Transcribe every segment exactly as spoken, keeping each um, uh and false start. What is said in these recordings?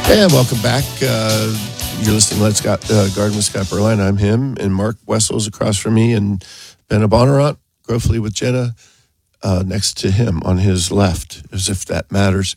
And welcome back. Uh, you're listening to Let's Got, uh, Garden with Scott Berline. I'm him, and Mark Wessel's across from me, and Ben Abonarant, Growthly with Jenna, uh, next to him on his left, as if that matters.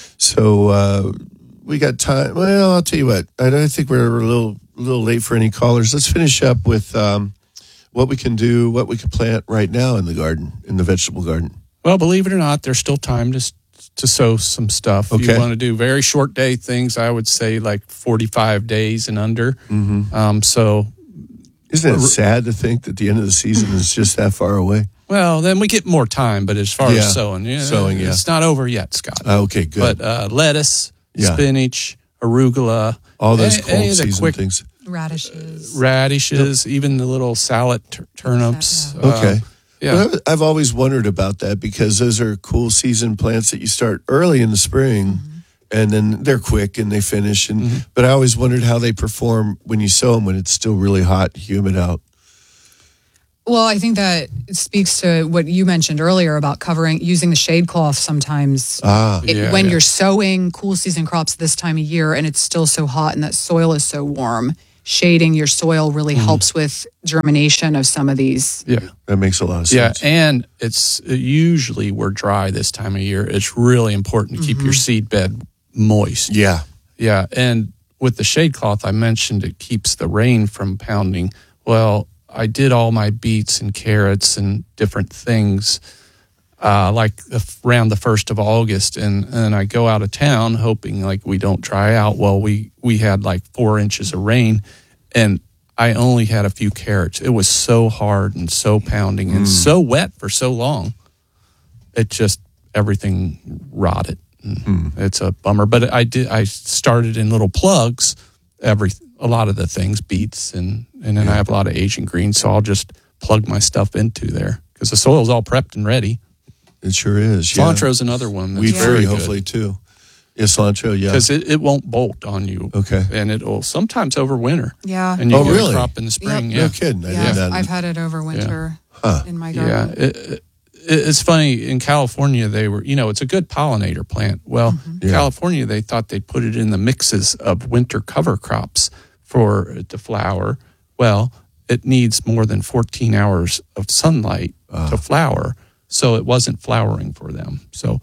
So uh, we got time. Well, I'll tell you what. I, I think we're a little, a little late for any callers. Let's finish up with um, what we can do, what we can plant right now in the garden, in the vegetable garden. Well, believe it or not, there's still time to to sow some stuff. Okay. You want to do very short day things, I would say like forty-five days and under. Mm-hmm. Um, so, Isn't it sad to think that the end of the season is just that far away? well, then we get more time. But as far Yeah. as sowing, yeah, Sowing, yeah. it's not over yet, Scott. Oh, okay, good. But uh, lettuce, Yeah. spinach, arugula, All those any- cold any of the season quick things. Radishes. radishes, even the little salad tur- turnips. Yeah. uh, Okay. yeah. Well, I've- I've always wondered about that because those are cool season plants that you start early in the spring, Mm-hmm. and then they're quick and they finish. And Mm-hmm. but I always wondered how they perform when you sow them when it's still really hot, humid out. Well, I think that speaks to what you mentioned earlier about covering, using the shade cloth sometimes. Ah, It, Yeah, when yeah. you're sowing cool season crops this time of year and it's still so hot and that soil is so warm, shading your soil really Mm-hmm. helps with germination of some of these. yeah. that makes a lot of Yeah, sense. and it's usually we're dry this time of year. It's really important to keep your seed bed moist. Yeah. Yeah, and with the shade cloth, I mentioned it keeps the rain from pounding. Well, I did all my beets and carrots and different things uh, like around the first of August, and, and I go out of town hoping like we don't dry out. Well, we, we had like four inches of rain, and I only had a few carrots. It was so hard and so pounding and so wet for so long. It just, everything rotted. Mm. It's a bummer, but I did. I started in little plugs, every a lot of the things, beets, and and then Yeah. I have a lot of Asian greens, so I'll just plug my stuff into there because the soil's all prepped and ready. It sure is. Yeah. Cilantro's another one that's Wheat very free, good hopefully, too. Yeah, cilantro, yeah. because it, it won't bolt on you. Okay. and it'll sometimes overwinter. Yeah. And you Oh, get really? a crop in the spring. No Yeah, kidding. I Yeah, didn't know that. I've had it over winter Huh. in my yeah. garden. It, it, it's funny in California they were, you know, it's a good pollinator plant. Well, Yeah. California they thought they'd put it in the mixes of winter cover crops for it to flower. Well, it needs more than fourteen hours of sunlight Ah. to flower, so it wasn't flowering for them. So,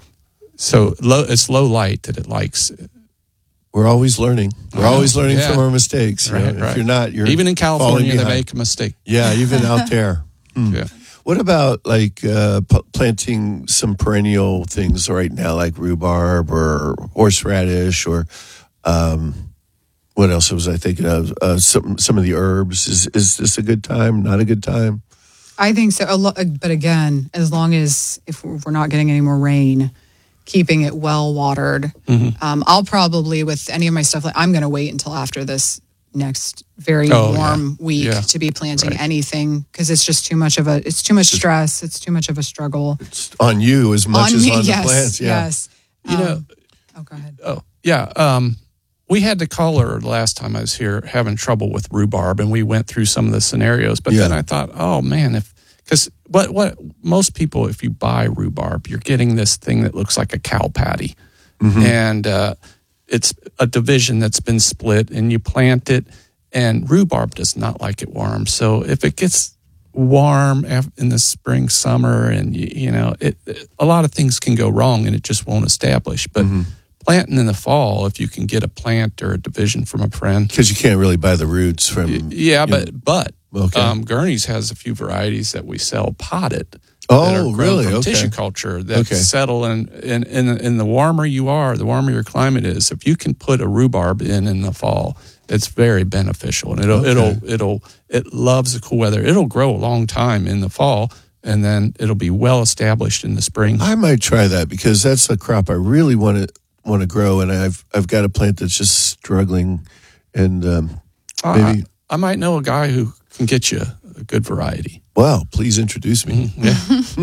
so low, it's low light that it likes. We're always learning. We're I know, always learning yeah. from our mistakes. you Right, know? right. If you're not, you're Even in falling California, they behind. make a mistake. Yeah, even out there. Hmm. Yeah. What about like uh, p- planting some perennial things right now, like rhubarb or horseradish, or um, what else was I thinking of? Uh, some some of the herbs. Is is this a good time? Not a good time? I think so. A lo- but again, as long as if we're not getting any more rain, keeping it well watered. Mm-hmm. Um, I'll probably with any of my stuff. Like I'm going to wait until after this next very Oh, warm week Yeah. to be planting Right. anything because it's just too much of a. It's too much stress. It's too much of a struggle. It's on you as much on as me, on yes, the plants. Yeah. yes. You know, Um, oh, go ahead. Oh, yeah. Um, we had the caller last time I was here having trouble with rhubarb, and we went through some of the scenarios. But then Yeah. I thought, oh man, if because what what most people, if you buy rhubarb, you're getting this thing that looks like a cow patty, and uh, it's a division that's been split, and you plant it, and rhubarb does not like it warm. So if it gets warm af- in the spring, summer, and you, you know, it, it, a lot of things can go wrong, and it just won't establish. But planting in the fall, if you can get a plant or a division from a friend, Because you can't really buy the roots from. yeah, but but Okay. um, Gurney's has a few varieties that we sell potted. Oh, that are grown really? From Okay. tissue culture that Okay. settle in, in in in the warmer you are, the warmer your climate is. If you can put a rhubarb in in the fall, it's very beneficial, and it'll Okay. it'll it'll it loves the cool weather. It'll grow a long time in the fall, and then it'll be well established in the spring. I might try that because that's a crop I really want to want to grow, and I've I've got a plant that's just struggling, and um, maybe. I, I might know a guy who can get you a good variety. Wow, please introduce me. Yeah.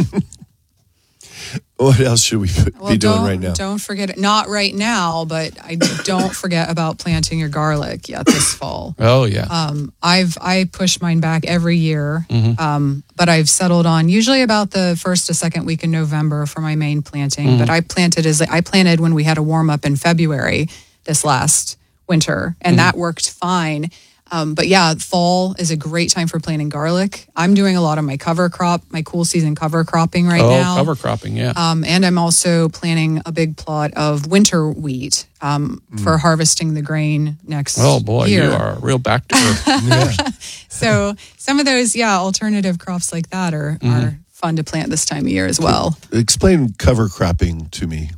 What else should we be Well, doing don't, right now? Don't forget it. Not right now, but I don't forget about planting your garlic yet this fall. Oh yeah. Um, I've I push mine back every year, Mm-hmm. um, but I've settled on usually about the first to second week in November for my main planting. Mm-hmm. But I planted as I planted when we had a warm up in February this last winter, and that worked fine. Um, but yeah, fall is a great time for planting garlic. I'm doing a lot of my cover crop, my cool season cover cropping right oh, now. cover cropping, yeah. Um, and I'm also planting a big plot of winter wheat um, mm. for harvesting the grain next year. Oh boy, year. you are real back to earth. Yeah. So some of those, yeah, alternative crops like that are, mm-hmm. are fun to plant this time of year as well. Explain cover cropping to me.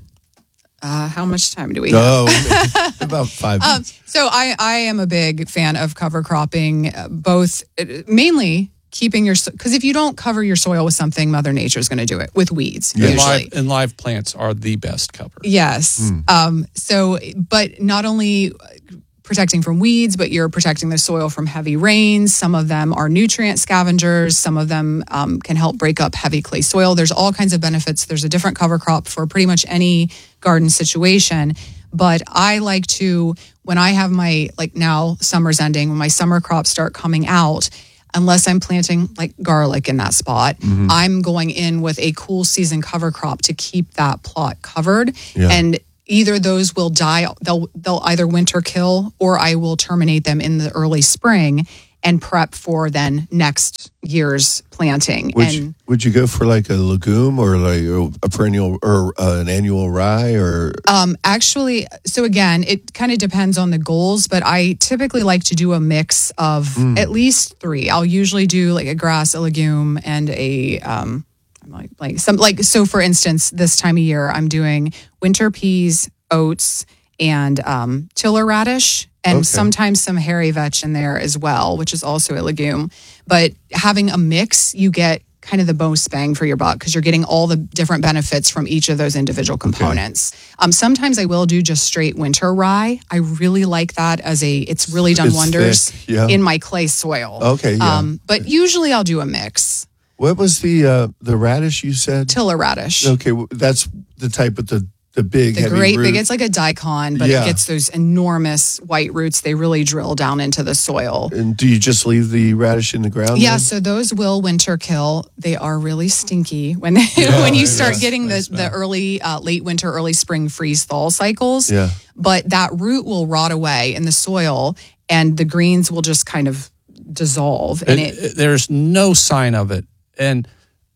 Uh, how much time do we have? Oh, about five minutes. Um, so I, I am a big fan of cover cropping, uh, both uh, mainly keeping your, because if you don't cover your soil with something, Mother Nature is going to do it with weeds, Yeah. And usually. live, and live plants are the best cover. Yes. Mm. Um, so, but not only protecting from weeds, but you're protecting the soil from heavy rains. Some of them are nutrient scavengers. Some of them um, can help break up heavy clay soil. There's all kinds of benefits. There's a different cover crop for pretty much any garden situation. But I like to, when I have my, like now summer's ending, when my summer crops start coming out, unless I'm planting like garlic in that spot, mm-hmm. I'm going in with a cool season cover crop to keep that plot covered. Yeah. And either those will die, they'll they'll either winter kill, or I will terminate them in the early spring and prep for then next year's planting. Would, and you, would you go for like a legume or like a perennial or uh, an annual rye or? Um, actually, so again, it kind of depends on the goals, but I typically like to do a mix of mm. at least three. I'll usually do like a grass, a legume, and a um, like like some like so. For instance, this time of year, I'm doing winter peas, oats, and um, tiller radish. And Okay. sometimes some hairy vetch in there as well, which is also a legume. But having a mix, you get kind of the most bang for your buck because you're getting all the different benefits from each of those individual components. Okay. Um, sometimes I will do just straight winter rye. I really like that as a, it's really done It's wonders thick, yeah. in my clay soil. Okay, yeah. Um, but usually I'll do a mix. What was the uh, the radish you said? Tiller radish. Okay, well, that's the type with the the big, The heavy great root. big, it's like a daikon, but Yeah. it gets those enormous white roots. They really drill down into the soil. And do you just leave the radish in the ground? Yeah, then? so those will winter kill. They are really stinky when they, Yeah, when you yeah, start yeah. getting the, Nice the smell. early, uh, late winter, early spring freeze thaw cycles. Yeah. But that root will rot away in the soil, and the greens will just kind of dissolve. And It- it, it- there's no sign of it. And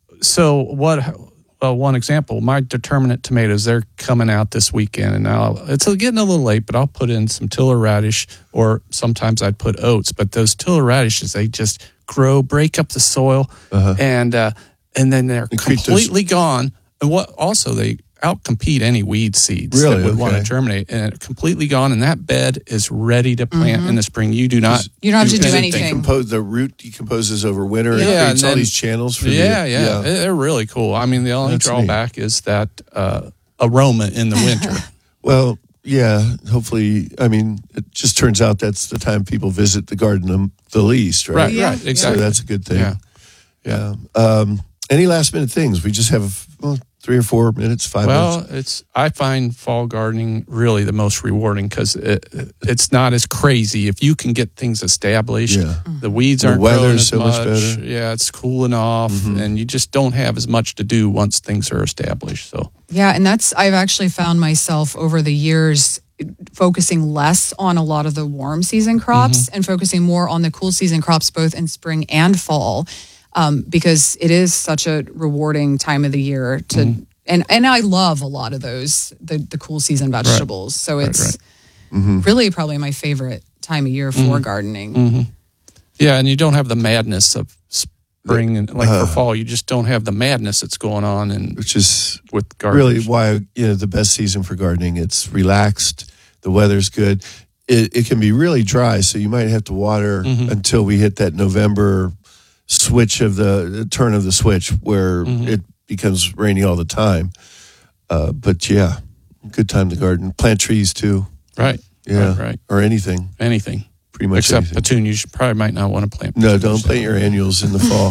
so what? Uh, one example, my determinate tomatoes, they're coming out this weekend, and I'll, it's getting a little late, but I'll put in some tiller radish, or sometimes I'd put oats. But those tiller radishes, they just grow, break up the soil, Uh-huh. and uh, and then they're And create those- completely gone. And what also they outcompete any weed seeds Really? that would want Okay. to germinate, and it's completely gone. And that bed is ready to plant in the spring. You do not. you don't have to do Does it anything. decompose, the root decomposes over winter and Yeah, creates and all then- these channels for Yeah, the, yeah, they're really cool. I mean, the only That's drawback is that uh, aroma in the winter. Well, yeah, hopefully, I mean, it just turns out that's the time people visit the garden the, the least, right? Right, Yeah, right, yeah. exactly. So that's a good thing. Yeah. Yeah. Um, any last minute things? We just have well, three or four minutes, five Well, minutes. it's I find fall gardening really the most rewarding because it, it's not as crazy. If you can get things established, Yeah. the weeds The aren't growing weather's as so much much. better. Yeah, it's cooling off, Mhm. and you just don't have as much to do once things are established. So Yeah, and that's, I've actually found myself over the years focusing less on a lot of the warm season crops Mm-hmm. and focusing more on the cool season crops, both in spring and fall, um, because it is such a rewarding time of the year to, Mm-hmm. and, and I love a lot of those, the, the cool season vegetables. So Right, it's right. Mm-hmm. really probably my favorite time of year for Mm-hmm. gardening. yeah, and you don't have the madness of spring and like Uh. for fall. You just don't have the madness that's going on and Which is with really gardening. why, you know, the best season for gardening. It's relaxed. The weather's good. It, it can be really dry, so you might have to water Mhm. until we hit that November switch of the, the turn of the switch where Mhm. it becomes rainy all the time. Uh, but yeah, good time to garden. Plant trees too. Right. Yeah. Right, right. Or anything. Anything Pretty much except anything. petunias. You probably might not want to plant. No, petunias. don't plant your annuals in the fall.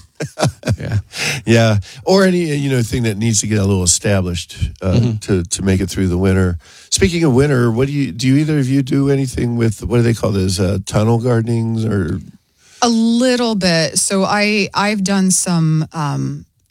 Yeah. Yeah, or any you know thing that needs to get a little established uh, Mhm. to to make it through the winter. Speaking of winter, what do you do? You either of you do anything with what do they call those uh, tunnel gardenings or? A little bit. So I I've done some um,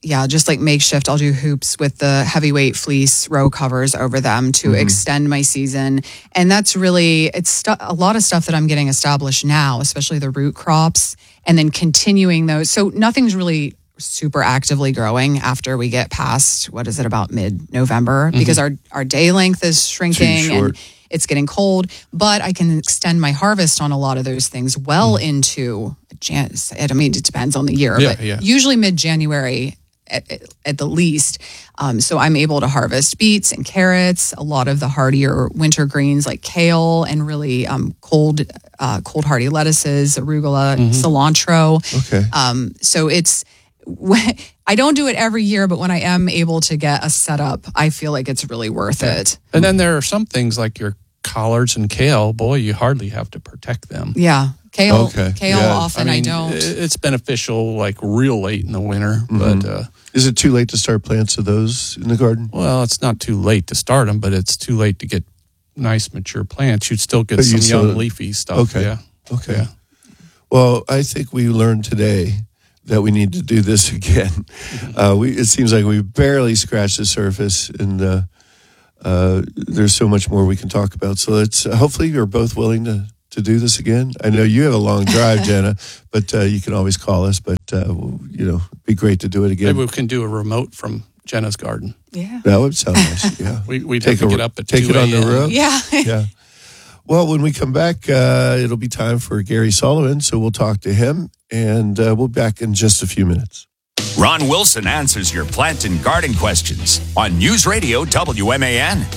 yeah, just like makeshift. I'll do hoops with the heavyweight fleece row covers over them to mm-hmm. extend my season. And that's really, it's stu- a lot of stuff that I'm getting established now, especially the root crops, and then continuing those. So nothing's really super actively growing after we get past, what is it, about mid-November, mm-hmm. because our, our day length is shrinking and it's getting cold, but I can extend my harvest on a lot of those things well mm-hmm. into, Jan- I mean, it depends on the year, yeah, but yeah. usually mid-January at, at the least. Um, so I'm able to harvest beets and carrots, a lot of the hardier winter greens like kale, and really um, cold, uh, cold hardy lettuces, arugula, mm-hmm. cilantro. Okay. Um, so it's, I don't do it every year, but when I am able to get a setup, I feel like it's really worth yeah. it. And then there are some things like your collards and kale. Boy, you hardly have to protect them. Yeah. Kale, okay. kale yeah. often I, mean, I don't. It's beneficial like real late in the winter. Mm-hmm. But uh, is it too late to start plants of those in the garden? Well, it's not too late to start them, but it's too late to get nice mature plants. You'd still get but some still, young leafy stuff. Okay. Yeah. Okay. Yeah. Well, I think we learned today that we need to do this again. Uh, we, it seems like we barely scratched the surface, and uh, uh, there's so much more we can talk about. So let's, uh, hopefully you're both willing to, to do this again. I know you have a long drive, Jenna, but uh, you can always call us, but, uh, we'll, you know, it'd be great to do it again. Maybe we can do a remote from Jenna's garden. Yeah. That would sound nice, yeah. we, we'd take have to a, get up at Take it on the road? Yeah. Yeah. Well, when we come back, uh, it'll be time for Gary Sullivan, so we'll talk to him, and uh, we'll be back in just a few minutes. Ron Wilson answers your plant and garden questions on News Radio W M A N.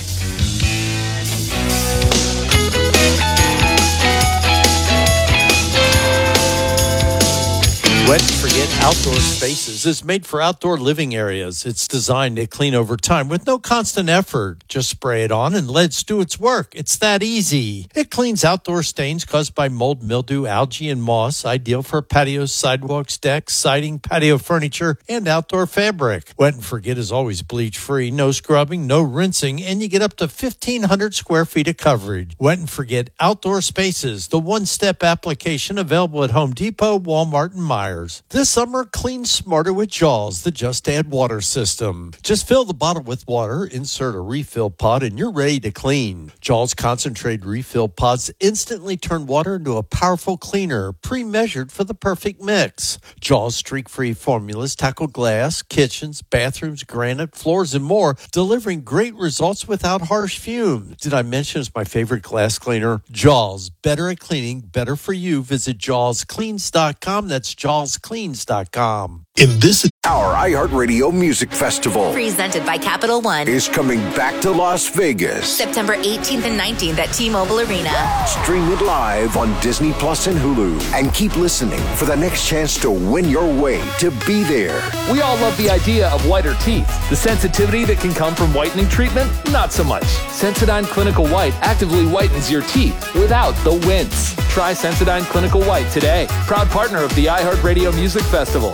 Wet and Forget Outdoor Spaces is made for outdoor living areas. It's designed to clean over time with no constant effort. Just spray it on and let it do its work. It's that easy. It cleans outdoor stains caused by mold, mildew, algae, and moss. Ideal for patios, sidewalks, decks, siding, patio furniture, and outdoor fabric. Wet and Forget is always bleach-free, no scrubbing, no rinsing, and you get up to fifteen hundred square feet of coverage. Wet and Forget Outdoor Spaces, the one-step application available at Home Depot, Walmart, and Meijer. This summer, clean smarter with Jaws, the Just Add Water system. Just fill the bottle with water, insert a refill pod, and you're ready to clean. Jaws concentrated refill pods instantly turn water into a powerful cleaner, pre-measured for the perfect mix. Jaws streak-free formulas tackle glass, kitchens, bathrooms, granite, floors, and more, delivering great results without harsh fumes. Did I mention it's my favorite glass cleaner? Jaws, better at cleaning, better for you. Visit jaws cleans dot com. That's jaws cleans dot com. In this, our iHeartRadio Music Festival, presented by Capital One, is coming back to Las Vegas. September eighteenth and nineteenth at T-Mobile Arena. Stream it live on Disney Plus and Hulu. And keep listening for the next chance to win your way to be there. We all love the idea of whiter teeth. The sensitivity that can come from whitening treatment? Not so much. Sensodyne Clinical White actively whitens your teeth without the wince. Try Sensodyne Clinical White today. Proud partner of the iHeartRadio Music Festival.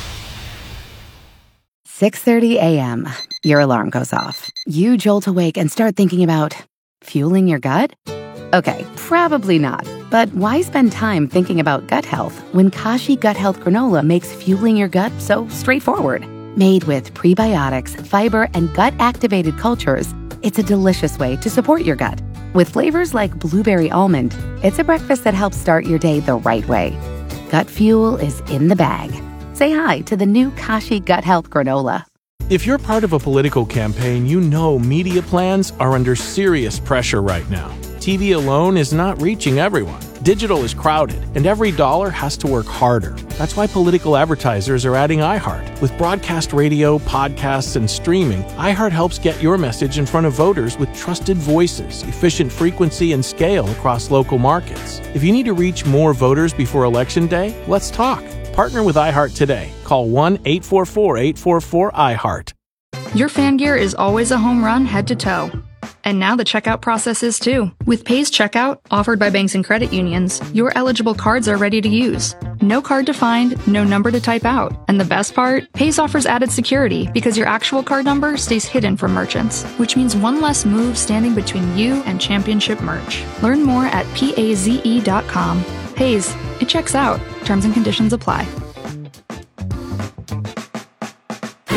six thirty a.m. Your alarm goes off. You jolt awake and start thinking about fueling your gut? Okay, probably not. But why spend time thinking about gut health when Kashi Gut Health Granola makes fueling your gut so straightforward? Made with prebiotics, fiber, and gut-activated cultures, it's a delicious way to support your gut. With flavors like blueberry almond, it's a breakfast that helps start your day the right way. Gut fuel is in the bag. Say hi to the new Kashi Gut Health Granola. If you're part of a political campaign, you know media plans are under serious pressure right now. T V alone is not reaching everyone. Digital is crowded, and every dollar has to work harder. That's why political advertisers are adding iHeart. With broadcast radio, podcasts, and streaming, iHeart helps get your message in front of voters with trusted voices, efficient frequency, and scale across local markets. If you need to reach more voters before Election Day, let's talk. Partner with iHeart today. Call one eight four four, eight four four, iHeart. Your fan gear is always a home run head to toe. And now the checkout process is too. With Pays Checkout, offered by banks and credit unions, your eligible cards are ready to use. No card to find, no number to type out. And the best part? Pays offers added security because your actual card number stays hidden from merchants, which means one less move standing between you and championship merch. Learn more at paze dot com. Pays, it checks out. Terms and conditions apply.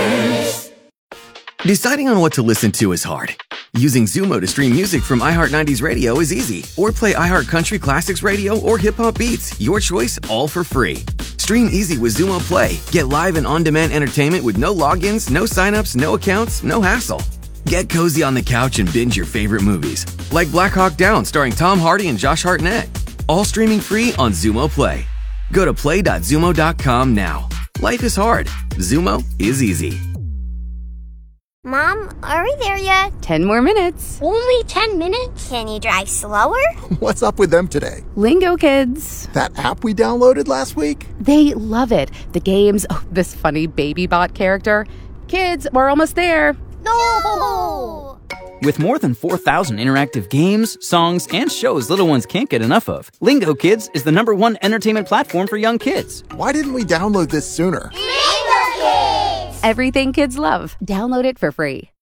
Deciding on what to listen to is hard. Using Zumo to stream music from iHeart nineties Radio is easy. Or play iHeart Country Classics Radio or Hip Hop Beats. Your choice, all for free. Stream easy with Zumo Play. Get live and on-demand entertainment with no logins, no signups, no accounts, no hassle. Get cozy on the couch and binge your favorite movies. Like Black Hawk Down starring Tom Hardy and Josh Hartnett. All streaming free on Zumo Play. Go to play dot zumo dot com now. Life is hard. Zumo is easy. Mom, are we there yet? Ten more minutes. Only ten minutes? Can you drive slower? What's up with them today? Lingo Kids. That app we downloaded last week? They love it. The games, oh, this funny baby bot character. Kids, we're almost there. No! With more than four thousand interactive games, songs, and shows little ones can't get enough of, Lingo Kids is the number one entertainment platform for young kids. Why didn't we download this sooner? Lingo Kids! Everything kids love. Download it for free.